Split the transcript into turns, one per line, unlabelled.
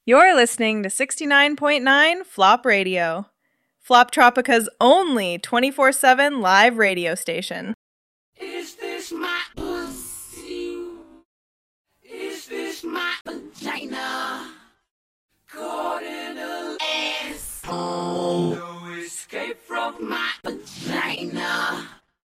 You're listening to 69.9 Flop Radio, Flop Tropica's only 24/7 live radio station.
Is this my